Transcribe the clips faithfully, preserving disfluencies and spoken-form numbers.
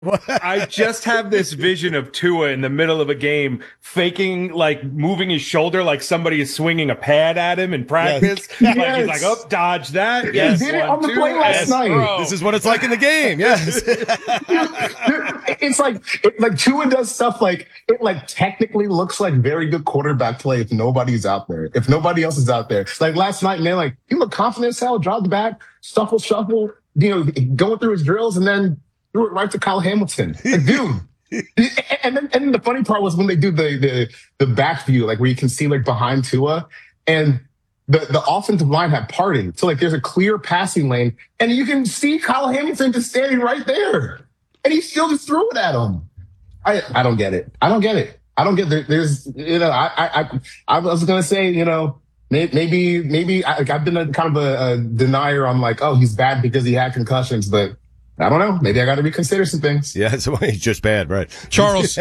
I just have this vision of Tua in the middle of a game faking, like moving his shoulder like somebody is swinging a pad at him in practice. Yes. Like he's like, oh, dodge that. Yes. He did it on the play last yes, night. bro. This is what it's like in the game. Yes. It's like it, like Tua does stuff like it like technically looks like very good quarterback play if nobody's out there. If nobody else is out there. Like last night, man, like he looked confident as hell, dropped back, shuffle, shuffle, you know, going through his drills and then threw it right to Kyle Hamilton. Like, dude. and then and the funny part was when they do the the the back view, like where you can see like behind Tua, and the, the offensive line had parted. So like there's a clear passing lane, and you can see Kyle Hamilton just standing right there. And he still just threw it at him. I I don't get it. I don't get it. I don't get there, there's you know, I I I was gonna say, you know, maybe maybe I, I've been a kind of a, a denier on like, oh, he's bad because he had concussions, but I don't know. Maybe I got to reconsider some things. Yeah, so he's just bad, right? Charles.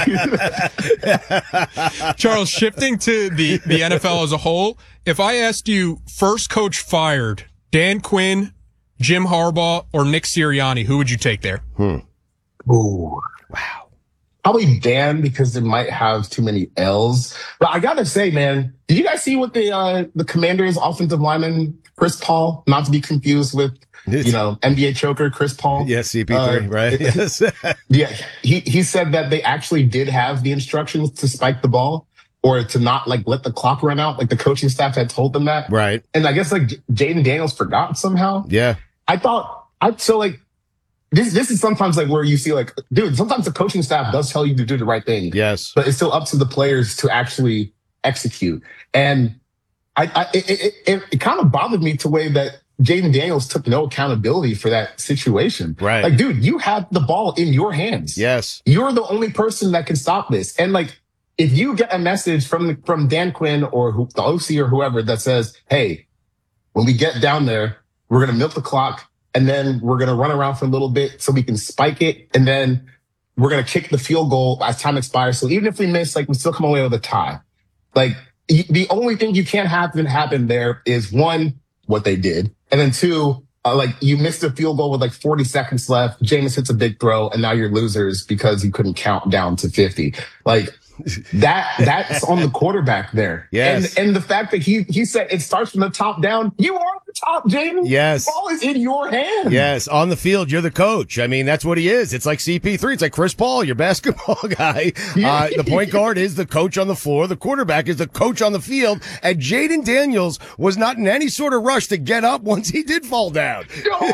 Charles, shifting to the, the N F L as a whole, if I asked you first coach fired, Dan Quinn, Jim Harbaugh, or Nick Sirianni, who would you take there? Hmm. Ooh. Wow. Probably Dan because it might have too many L's. But I got to say, man, did you guys see what the uh, the Commanders offensive lineman, Chris Paul, not to be confused with you know, N B A choker, Chris Paul. Yes, C P three, uh, right? Yes. Yeah, he, he said that they actually did have the instructions to spike the ball or to not, like, let the clock run out. Like, the coaching staff had told them that. Right. And I guess, like, Jaden Daniels forgot somehow. Yeah. I thought, I so, like, this this is sometimes, like, where you see, like, dude, sometimes the coaching staff does tell you to do the right thing. Yes. But it's still up to the players to actually execute. And I, I it, it, it, it kind of bothered me to way that Jaden Daniels took no accountability for that situation. Right. Like, dude, you have the ball in your hands. Yes. You're the only person that can stop this. And like, if you get a message from, from Dan Quinn or who, the O C or whoever that says, hey, when we get down there, we're going to milk the clock and then we're going to run around for a little bit so we can spike it. And then we're going to kick the field goal as time expires. So even if we miss, like, we still come away with a tie. Like, the only thing you can't have happen there is one, what they did. And then two, uh, like you missed a field goal with like forty seconds left. Jameis hits a big throw and now you're losers because you couldn't count down to fifty. Like that, that's on the quarterback there. Yes. And, and the fact that he, he said it starts from the top down. You are the top, James. Yes. The ball is in your hands. Yes. On the field, you're the coach. I mean, that's what he is. It's like C P three. It's like Chris Paul, your basketball guy. Uh, the point guard is the coach on the floor. The quarterback is the coach on the field. And Jaden Daniels was not in any sort of rush to get up once he did fall down.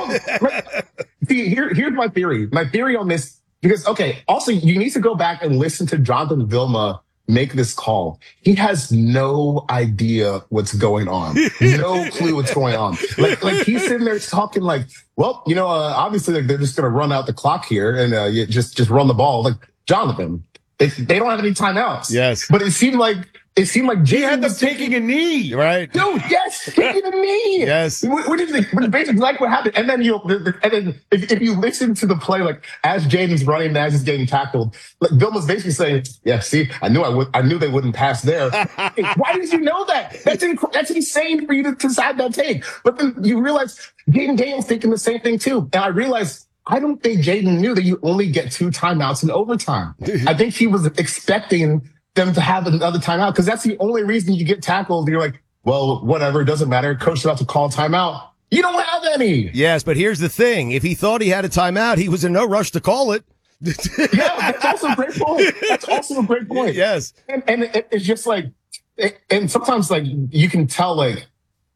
See, here, here's my theory. My theory on this. Because, okay, also, you need to go back and listen to Jonathan Vilma make this call. He has no idea what's going on. No clue what's going on. Like, like he's sitting there talking like, well, you know, uh, obviously like, they're just going to run out the clock here and uh, you just, just run the ball. Like, Jonathan, it, they don't have any timeouts. Yes. But it seemed like, it seemed like Jay had them taking a knee. Right. Dude, yes, taking a knee. Yes. What, what did you think? What, basically, like what happened. And then you, and then if, if you listen to the play, like as Jaden's running, and as he's getting tackled, like Vilma's basically saying, "Yeah, see, I knew I would, I knew they wouldn't pass there." Hey, why did you know that? That's inc- that's insane for you to decide that take. But then you realize Jaden Daniels thinking the same thing too. And I realized I don't think Jaden knew that you only get two timeouts in overtime. I think he was expecting them to have another timeout because that's the only reason you get tackled. You're like, well, whatever, it doesn't matter. Coach is about to call timeout. You don't have any. Yes, but here's the thing. If he thought he had a timeout, he was in no rush to call it. Yeah, that's also a great point. That's also a great point. Yes. And, and it, it's just like, it, and sometimes like you can tell like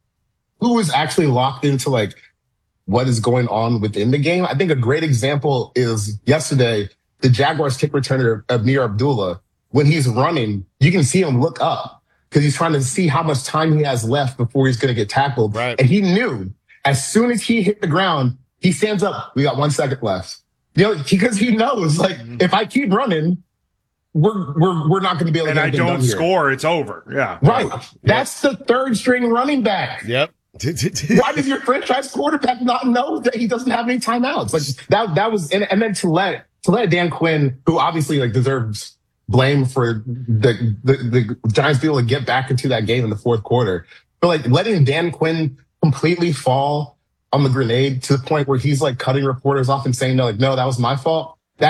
who is actually locked into like what is going on within the game. I think a great example is yesterday, the Jaguars kick returner Amir Abdullah. When he's running, you can see him look up because he's trying to see how much time he has left before he's going to get tackled. Right. And he knew as soon as he hit the ground, he stands up. We got one second left. You know, because he knows, like, mm-hmm. if I keep running, we're we're we're not going to be able to. And get I don't score, here. It's over. Yeah. Right. Yep. That's the third string running back. Yep. Why does your franchise quarterback not know that he doesn't have any timeouts? Like that. That was, and, and then to let to let Dan Quinn, who obviously like deserves blame for the, the the Giants being able to get back into that game in the fourth quarter. But like letting Dan Quinn completely fall on the grenade to the point where he's like cutting reporters off and saying, no, like, no, that was my fault.